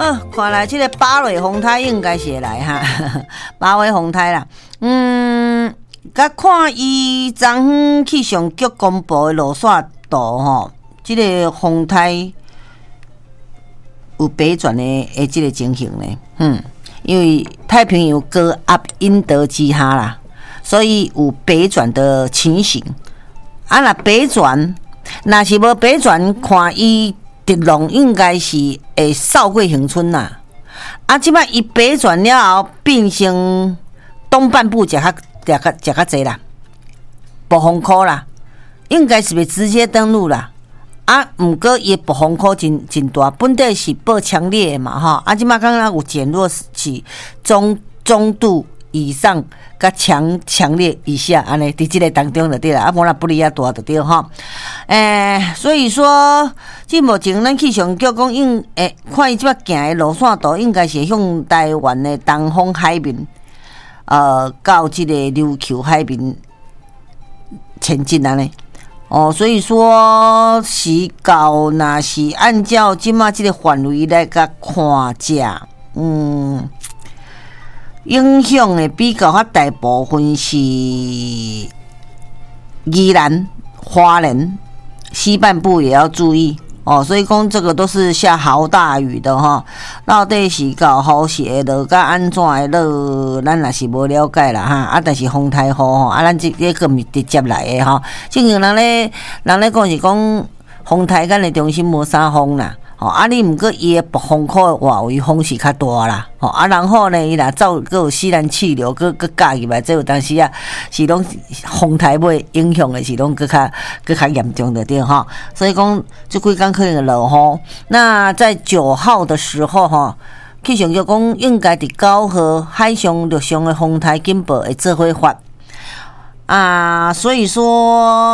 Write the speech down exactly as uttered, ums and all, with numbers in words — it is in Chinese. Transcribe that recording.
啊，看来这个八月风台应该是会来哈，八月风台啦。嗯，甲看伊昨昏气象局公布的落雪度吼，这个风台有北转的诶，这个情形呢，嗯，因为太平洋高压因德之下啦，所以有北转的情形。啊，若北转，若是无北转，看伊。直龙应该是会扫过恒春呐，啊，即摆伊北转了后，变成东半部食较食较食较济啦，暴风科啦，应该是袂直接登陆啦。啊，毋过伊暴风科真真大，本地是报强烈的嘛，吼，啊，即摆刚刚有减弱是中中度以上，甲强强烈以下，安尼伫即个当中就对啦，啊，无那不离啊大就对吼。诶、欸，所以说，即目前咱气象局讲应诶，看伊即摆行的路线图，应该是向台湾的东方海面，呃，到即个琉球海面前进安尼。哦，所以说是到若是按照即马即个范围来甲看者，嗯。影响的比较较大部分是宜兰、花莲西半部也要注意哦，所以讲这个都是下豪大雨的哈。到底是搞好些落，甲安怎的落，咱也是无了解啦哈。啊，但是风台雨吼，啊，咱这这个是直接来的哈。正经人咧，人咧讲是讲风台咱的中心无啥风啦。哦，啊，你毋过伊诶暴风口外围风是较大啦，吼、哦、啊，然后呢，伊若走个有西南气流，个个加入来，这有当时啊，是拢风台尾影响的是拢个较个较严重的对吼，所以讲这几天可能落雨。那在九号的时候哈，气象局讲应该伫九号海上陆上的风台警报会做伙发啊，所以说。